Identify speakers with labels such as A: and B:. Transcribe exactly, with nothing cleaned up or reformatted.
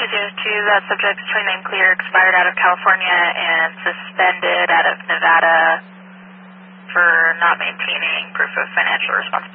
A: two zero two, that subject is name clear, expired out of California and suspended out of Nevada for not maintaining proof of financial responsibility.